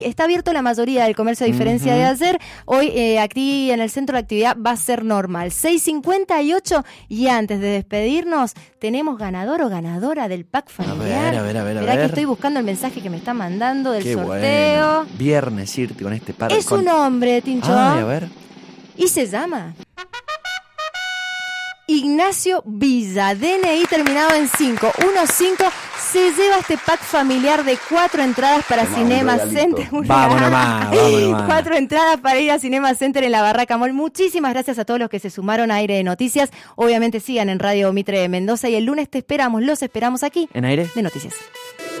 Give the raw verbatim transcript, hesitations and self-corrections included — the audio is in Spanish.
Está abierto la mayoría del comercio, a diferencia uh-huh. de ayer. Hoy eh, aquí en el centro de actividad va a ser normal. seis cincuenta y ocho y antes de despedirnos, tenemos ganador o ganadora del pack familiar. A ver, a ver, a ver. Esperá a ver. que estoy buscando el mensaje que me está mandando del Qué sorteo. Bueno. Viernes irte con este par. Es con... un hombre, Tincho. Ay, a ver. Y se llama Ignacio Villa, D N I terminado en cinco uno cinco. Se lleva este pack familiar de cuatro entradas para Toma, Cinema un Center. Vamos nomás, vamos nomás. Cuatro entradas para ir a Cinema Center en la Barraca Mall. Muchísimas gracias a todos los que se sumaron a Aire de Noticias. Obviamente sigan en Radio Mitre de Mendoza y el lunes te esperamos, los esperamos aquí ¿En Aire de Noticias.